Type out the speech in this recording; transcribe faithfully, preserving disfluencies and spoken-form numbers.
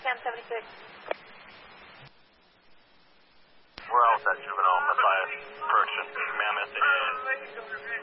Cam seventy-six. We're all set, juvenile, Matthias, approaching Mammoth and